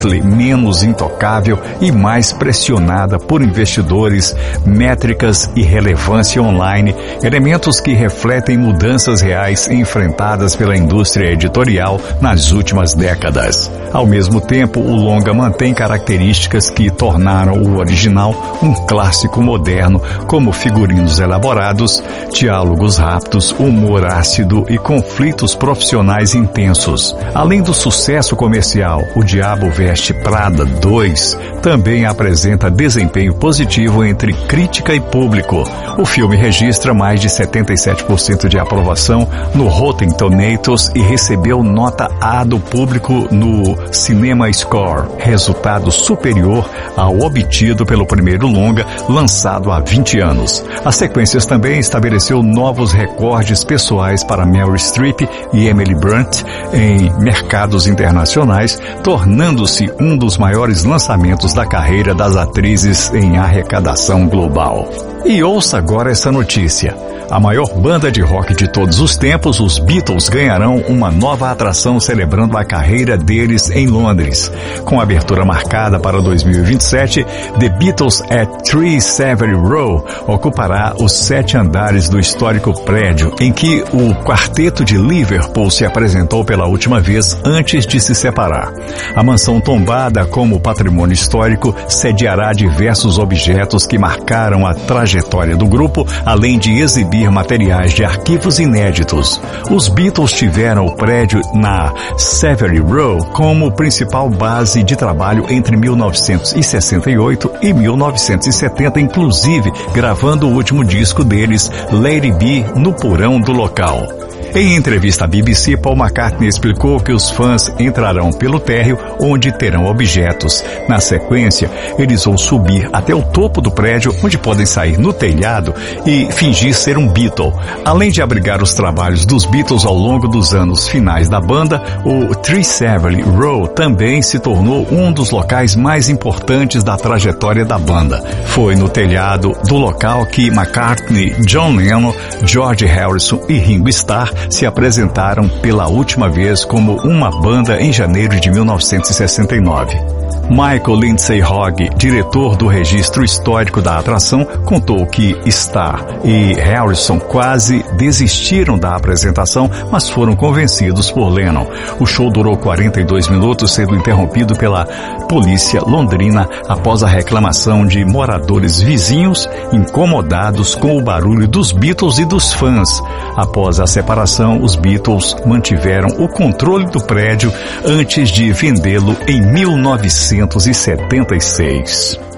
menos intocável e mais pressionada por investidores, métricas e relevância online, elementos que refletem mudanças reais enfrentadas pela indústria editorial nas últimas décadas. Ao mesmo tempo, o longa mantém características que tornaram o original um clássico moderno, como figurinos elaborados, diálogos rápidos, humor ácido e conflitos profissionais intensos. Além do sucesso comercial, O Diabo Veste Prada 2 também apresenta desempenho positivo entre crítica e público. O filme registra mais de 77% de aprovação no Rotten Tomatoes e recebeu nota A do público no Cinema Score, resultado superior ao obtido pelo primeiro longa, lançado há 20 anos. As sequências também estabeleceu novos recordes pessoais para Meryl Streep e Emily Blunt em mercados internacionais, tornando-se um dos maiores lançamentos da carreira das atrizes em arrecadação global. E ouça agora essa notícia. A maior banda de rock de todos os tempos, os Beatles, ganharão uma nova atração celebrando a carreira deles em Londres. Com a abertura marcada para 2027, The Beatles at 3 Savile Row ocupará os 7 andares do histórico prédio em que o quarteto de Liverpool se apresentou pela última vez antes de se separar. A mansão tombada como patrimônio histórico sediará diversos objetos que marcaram a trajetória do grupo, além de exibir materiais de arquivos inéditos. Os Beatles tiveram o prédio na Savile Row como principal base de trabalho entre 1968 e 1970, inclusive gravando o último disco deles, Lady B, no porão do local. Em entrevista à BBC, Paul McCartney explicou que os fãs entrarão pelo térreo, onde terão objetos. Na sequência, eles vão subir até o topo do prédio, onde podem sair no telhado e fingir ser um Beatle. Além de abrigar os trabalhos dos Beatles ao longo dos anos finais da banda, o 3 Savile Row também se tornou um dos locais mais importantes da trajetória da banda. Foi no telhado do local que McCartney, John Lennon, George Harrison e Ringo Starr se apresentaram pela última vez como uma banda em janeiro de 1969. Michael Lindsay Hogg, diretor do registro histórico da atração, contou que Starr e Harrison quase desistiram da apresentação, mas foram convencidos por Lennon. O show durou 42 minutos, sendo interrompido pela polícia londrina após a reclamação de moradores vizinhos incomodados com o barulho dos Beatles e dos fãs. Após a separação, os Beatles mantiveram o controle do prédio antes de vendê-lo em 1976.